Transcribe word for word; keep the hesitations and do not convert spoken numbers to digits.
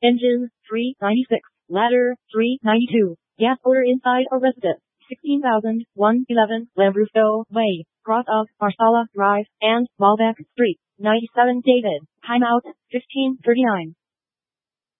Engine, three ninety-six. Ladder, three ninety-two. Gas odor inside a residence, sixteen thousand one hundred eleven Lambrusco Way, cross of Marsala Drive and Malbec Street, ninety-seven David. Timeout, fifteen thirty-nine.